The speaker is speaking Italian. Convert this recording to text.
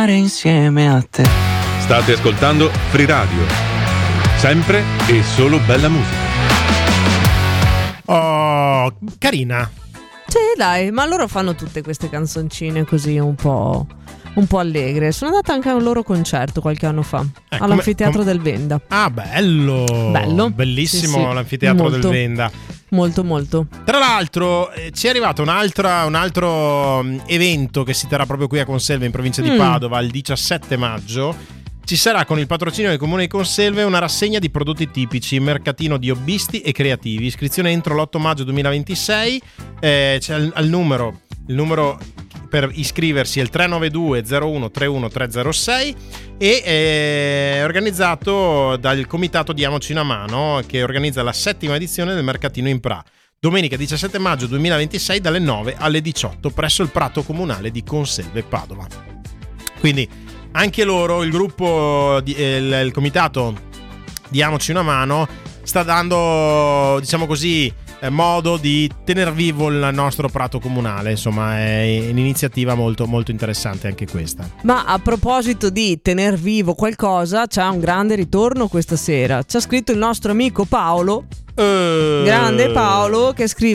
insieme a te. State ascoltando Free Radio, sempre e solo bella musica. Oh, carina. Sì, dai, ma loro fanno tutte queste canzoncine così un po' allegre. Sono andata anche a un loro concerto qualche anno fa, all'anfiteatro del Venda. Ah, bello. Bellissimo, sì. L'anfiteatro del Venda. Molto, molto. Tra l'altro ci è arrivato un altro evento che si terrà proprio qui a Conselve, in provincia di Padova, il 17 maggio. Ci sarà, con il patrocinio del Comune di Conselve, una rassegna di prodotti tipici, mercatino di hobbisti e creativi. Iscrizione entro l'8 maggio 2026. C'è il numero per iscriversi è il 392 01 31 306 e è organizzato dal comitato Diamoci una mano, che organizza la 7ª edizione del mercatino in Pra. Domenica 17 maggio 2026 dalle 9 alle 18 presso il Prato Comunale di Conselve Padova. Quindi anche loro, il gruppo, il comitato Diamoci una mano, sta dando, diciamo così, modo di tener vivo il nostro prato comunale. Insomma, è un'iniziativa molto molto interessante anche questa. Ma a proposito di tener vivo qualcosa, c'è un grande ritorno questa sera. Ci ha scritto il nostro amico Paolo, grande Paolo, che scrive: